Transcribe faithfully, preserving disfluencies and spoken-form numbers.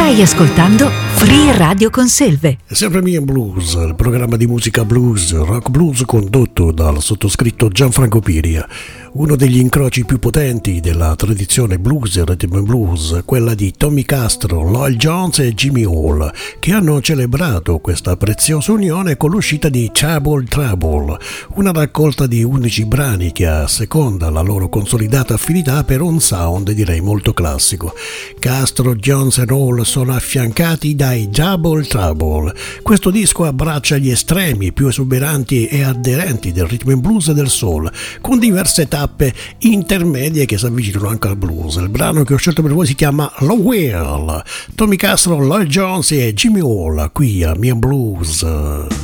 Stai ascoltando Free Radio Conselve. È sempre Me and Blues, il programma di musica blues, rock blues condotto dal sottoscritto Gianfranco Piria. Uno degli incroci più potenti della tradizione blues e rhythm and blues, quella di Tommy Castro, Lloyd Jones e Jimmy Hall, che hanno celebrato questa preziosa unione con l'uscita di Trouble Trouble, una raccolta di undici brani che asseconda la loro consolidata affinità per un sound direi molto classico. Castro, Jones e Hall sono affiancati dai Double Trouble. Questo disco abbraccia gli estremi più esuberanti e aderenti del rhythm and blues e del soul, con diverse tappe intermedie che si avvicinano anche al blues. Il brano che ho scelto per voi si chiama Low Wheel. Tommy Castro, Lloyd Jones e Jimmy Hall qui a Me and Blues.